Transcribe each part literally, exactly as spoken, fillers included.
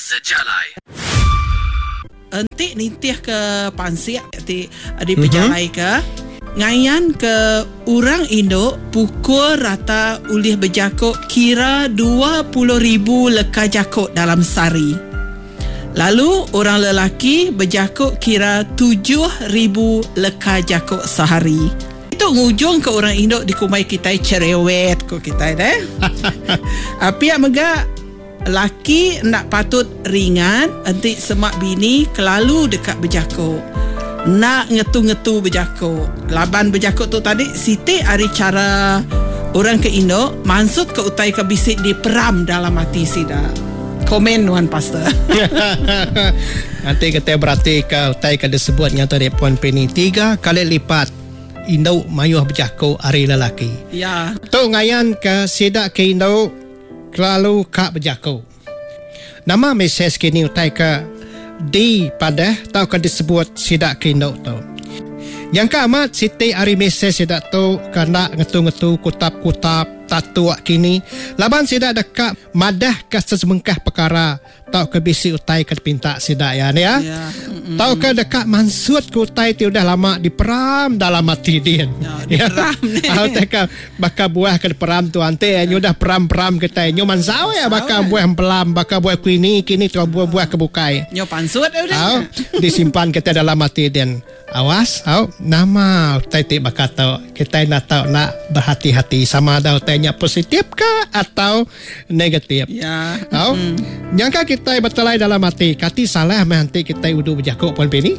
Sejalai. Entik nintih ke Pansik, entik ada pejalai ke ngayan ke orang Indo pukul rata ulih berjakuk kira dua puluh ribu leka jakuk dalam sehari. Lalu orang lelaki berjakuk kira tujuh ribu leka jakuk sehari. Itu ngujung ke orang Indo di kumai kita cerewet ko kita deh. Api yang mega laki nak patut ringan, entik semak bini kelalu dekat berjakuk. Nak ngetu-ngetu berjakuk. Laban berjakuk tu tadi, Siti hari cara orang ke Indo, maksud ke utai ke bisik di peram dalam hati sida. Komen Wan Pastor. Nanti kita berarti ke utai ke disebut nyata di Puan Penny tiga kali lipat Indo mayuh berjakuk hari lelaki. Ya. Tu ngayan ke sida ke Indo kelalu kak berjakuk. Nama mesej kini utai ke di pada tau ke disebut sidak kini tu. Yang ke amat Siti hari mesej sidak tu kena ngetu-ngetu kutap-kutap tatu kini. Laban sidak dekat madah ke sesemengkah perkara tau ke bisi utai ke pinta sidak ya ni ya. Ya. Tau ke dekat mansut ke utai tu dah lama diperam dalam hati dia. Ya, diperam ni. Tahu teka bakal buah ke peram tu ante nyo dah peram-peram kita nyo mansau ya bakal buah pelam bakal buah kini kini tu buah-buah kebukai. Nyo pansut dah. Tahu disimpan kita dalam hati dia. Awas, tahu nama utai ti bakal tahu kita nak tahu nak berhati-hati sama ada utainya positif ke atau negatif. Ya. Tahu mm. Nyangka kita betulai dalam hati kati salah mah nanti kita udu berjakuk Puan Penny.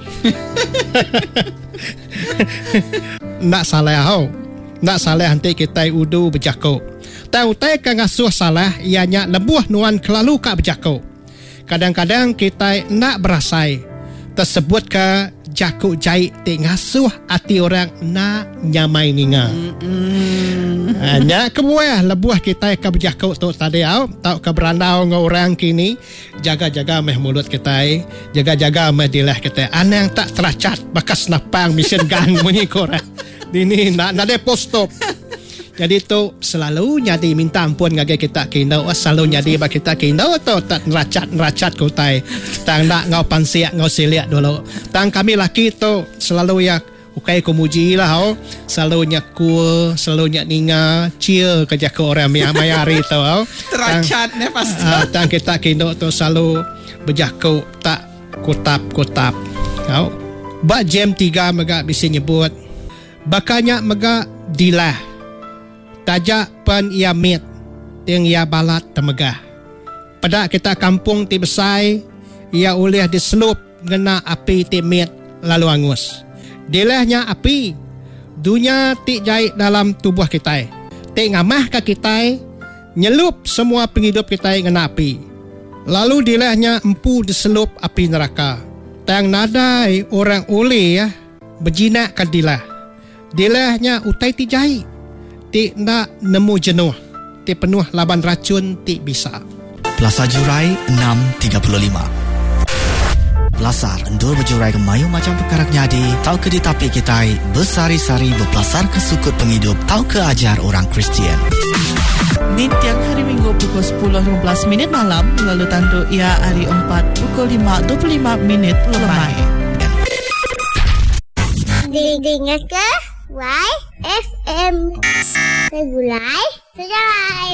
Nak salah tau. Nak salah nanti kita udu berjakuk. Tahu utai ke ngasuh salah ianya lebuh nuan kelalu kak berjakuk. Kadang-kadang kita nak berasai tersebut ke jakuk jahit ti ngasuh hati orang nak nyamai ninga. Mm-hmm. Hanya kebuah lebuah kita ke berjakuk tu tadi tau. Tau ke berandau dengan orang kini. Jaga-jaga meh mulut kita. Jaga-jaga meh dilah kita. Ana yang tak teracat bakas napang mesin gang bunyi korang. Ini nak nak de post-stop. Jadi tu selalu nyadi minta ampun ngage kita kino selalu nyadi ba kita kino tu tak neracat-neracat kutai. Tang nak ngau pansiak ngau siliak dulu. Tang kami laki tu selalu ya ukai ku muji lah ho. Selalu nyaku, selalu nyak ninga, cia kerja ke orang yang mayari tu ho. Teracat ne pasti. Uh, tang kita kino tu selalu berjaku tak kutap-kutap. Ho. Ba jam tiga mega bisa nyebut. Bakanya mega dilah. Tajak pen ia mit yang ia balat temegah. Pada kita kampung ti besai ia ulih diselup ngena api ti mit lalu angus. Dilahnya api dunia ti jahit dalam tubuh kita. Ti ngamah ke kita nyelup semua penghidup kita ngena api. Lalu dilahnya empu diselup api neraka. Tang nadai orang ulih ya berjinak ke dilah. Dilahnya utai ti jahit. Ti nak nemu jenuh. Ti penuh laban racun ti bisa. Plaza Jurai enam tiga puluh lima. Belasar endur berjurai ke mayu macam perkara nyadi. Tau ke di tapi kita bersari-sari berpelasar ke sukut penghidup. Tau ke ajar orang Kristian. Ni tiang hari Minggu pukul sepuluh lima belas minit malam. Lalu tandu ia hari empat pukul lima dua puluh lima minit lemai. Dengar ke Y F M Regulai Sejalai.